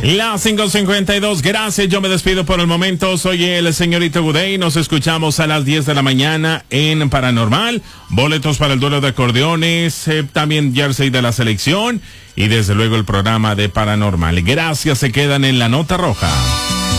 Las 5:52, gracias, yo me despido por el momento, soy el señorito Gudey, nos escuchamos a las 10 de la mañana en Paranormal, boletos para el duelo de acordeones, también jersey de la selección y desde luego el programa de Paranormal. Gracias, se quedan en la nota roja.